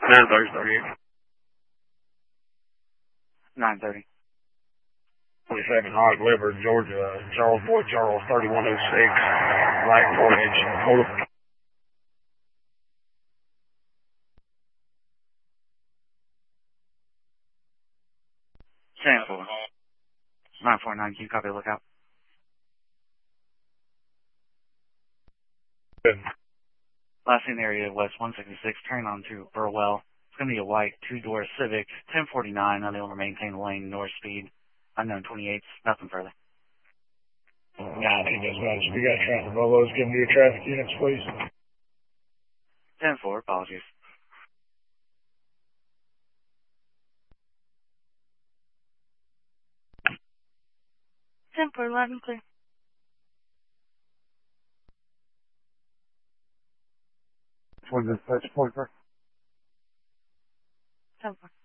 9:30. 9:30. 27 Hog Liver, Georgia, Charles Boyd Charles, 3106, Black Portage, hold up. 10-4. 949, can you copy lookout? Good. Last seen area West 166, turn on to Burwell. It's going to be a white two-door Civic, 1049, unable to maintain the lane, north speed, unknown 28s, nothing further. I think that's much. If you got traffic below, give me your traffic units, please. 10-4, apologies. 10-4, 11 clear. For the search point, sir? 10-4.